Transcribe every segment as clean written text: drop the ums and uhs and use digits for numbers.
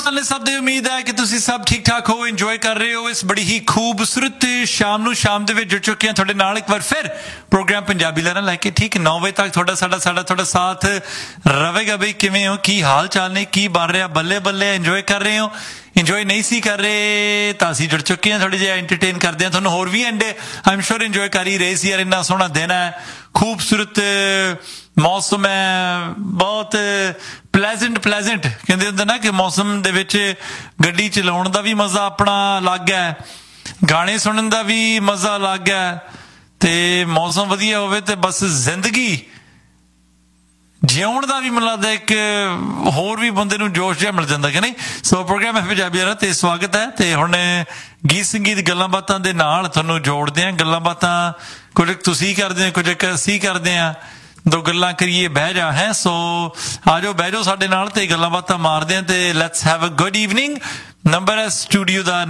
सब ਦੀ ਉਮੀਦ ਹੈ ਕਿ ਤੁਸੀਂ ਸਭ ਠੀਕ ਠਾਕ ਹੋ ਇੰਜੋਏ ਕਰ ਰਹੇ ਹੋ ਇਸ ਬੜੀ ਹੀ ਖੂਬਸੂਰਤ ਸ਼ਾਮ ਨੂੰ ਸ਼ਾਮ ਦੇ ਵਿੱਚ ਜੁੜ ਚੁੱਕੇ ਹਾਂ ਤੁਹਾਡੇ ਨਾਲ ਇੱਕ ਵਾਰ ਫਿਰ ਪ੍ਰੋਗਰਾਮ ਪੰਜਾਬੀ ਲਹਿਰਾਂ ਲੈ ਕੇ ਠੀਕ 9 ਵਜੇ ਤੱਕ ਤੁਹਾਡਾ ਸਾਥ ਰਹੇਗਾ ਬਈ ਕਿਵੇਂ ਹੋ ਕੀ ਹਾਲ ਚਾਲ ਨੇ ਕੀ ਬਣ ਰਿਹਾ ਬੱਲੇ ਬੱਲੇ ਇੰਜੋਏ ਕਰ ਰਹੇ ਹੋ ਇੰਜੋਏ ਨਹੀਂ ਸੀ ਕਰ ਰਹੇ ਤਾਂ ਅਸੀਂ ਜੁੜ ਚੁੱਕੇ ਹਾਂ ਥੋੜੇ ਜਿਹਾ ਐਂਟਰਟੇਨ ਕਰਦੇ ਹਾਂ ਤੁਹਾਨੂੰ ਹੋਰ ਵੀ ਐਂਡੇ ਆਈ ਸ਼ੋਰ ਇੰਜੋਏ ਕਰ ਹੀ ਰਹੇ ਸੀ ਯਾਰ ਇੰਨਾ ਸੋਹਣਾ ਦਿਨ ਹੈ ਖੂਬਸੂਰਤ ਮੌਸਮ ਹੈ ਬਹੁਤ ਪਲੇਜ਼ੈਂਟ ਕਹਿੰਦੇ ਹੁੰਦੇ ਨਾ ਕਿ ਮੌਸਮ ਦੇ ਵਿੱਚ ਗੱਡੀ ਚਲਾਉਣ ਦਾ ਵੀ ਮਜ਼ਾ ਆਪਣਾ ਅਲੱਗ ਹੈ ਗਾਣੇ ਸੁਣਨ ਦਾ ਵੀ ਮਜ਼ਾ ਅਲੱਗ ਹੈ ਤੇ ਮੌਸਮ ਵਧੀਆ ਹੋਵੇ ਤੇ ਬਸ ਜ਼ਿੰਦਗੀ ਜਿਉਣ ਦਾ ਵੀ ਮੈਨੂੰ ਲੱਗਦਾ ਇੱਕ ਹੋਰ ਵੀ ਬੰਦੇ ਨੂੰ ਜੋਸ਼ ਜਿਹਾ ਮਿਲ ਜਾਂਦਾ ਕਿ ਨਹੀਂ ਸੋ ਪ੍ਰੋਗਰਾਮ ਹੈ ਪੰਜਾਬੀ ਲਹਿਰਾਂ ਤੇ ਸਵਾਗਤ ਹੈ ਤੇ ਹੁਣ ਗੀਤ ਸੰਗੀਤ ਗੱਲਾਂ ਬਾਤਾਂ ਦੇ ਨਾਲ ਤੁਹਾਨੂੰ ਜੋੜਦੇ ਹਾਂ ਗੱਲਾਂ ਬਾਤਾਂ ਕੁਝ ਤੁਸੀਂ ਕਰਦੇ ਹੋ ਕੁਝ ਅਸੀਂ ਕਰਦੇ ਹਾਂ ਦੋ ਗੱਲਾਂ ਕਰੀਏ ਬਹਿ ਜਾ ਹੈ ਸੋ ਆ ਜਾਓ ਬਹਿ ਜਾਓ ਸਾਡੇ ਨਾਲ ਤੇ ਗੱਲਾਂ ਬਾਤਾਂ ਮਾਰਦੇ ਹਾਂ ਤੇ let's have a good evening number ਹੈ ਸਟੂਡੀਓ ਦਾ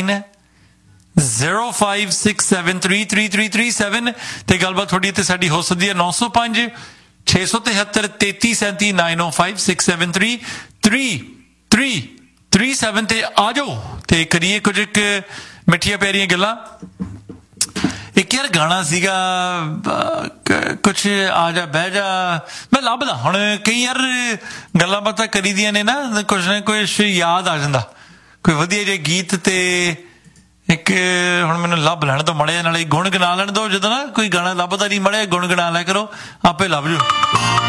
9056733337 ਤੇ ਗੱਲਬਾਤ ਤੁਹਾਡੀ ਤੇ ਸਾਡੀ ਹੋ ਸਕਦੀ ਹੈ 905 673 3337 9056733337 ਤੇ ਆ ਜਾਓ ਤੇ ਕਰੀਏ ਕੁਝ ਮਿੱਠੀਆਂ ਪਿਆਰੀਆਂ ਗੱਲਾਂ ਇੱਕ ਯਾਰ ਗਾਣਾ ਸੀਗਾ ਕੁਛ ਆ ਜਾ ਬਹਿ ਜਾ ਮੈਂ ਲੱਭਦਾ ਹੁਣ ਕਈ ਯਾਰ ਗੱਲਾਂ ਬਾਤਾਂ ਕਰੀ ਦੀਆਂ ਨੇ ਨਾ ਕੁਛ ਨਾ ਕੁਛ ਯਾਦ ਆ ਜਾਂਦਾ ਕੋਈ ਵਧੀਆ ਜਿਹੇ ਗੀਤ ਤੇ ਇੱਕ ਹੁਣ ਮੈਨੂੰ ਲੱਭ ਲੈਣ ਤੋਂ ਮੜਿਆ ਨਾਲੇ ਗੁਣਗੁਣਾ ਲੈਣ ਦੋ ਜਦੋਂ ਨਾ ਕੋਈ ਗਾਣਾ ਲੱਭਦਾ ਨਹੀਂ ਮੜਿਆ ਗੁਣਗੁਣਾ ਲਿਆ ਕਰੋ ਆਪੇ ਲੱਭ ਜਾਓ